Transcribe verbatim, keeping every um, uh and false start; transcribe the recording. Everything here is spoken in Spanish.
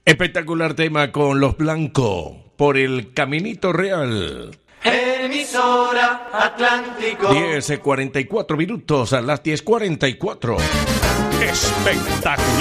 Espectacular tema con Los Blancos por el Caminito Real. Emisora Atlántico. diez cuarenta y cuatro minutos a las diez cuarenta y cuatro. Espectacular.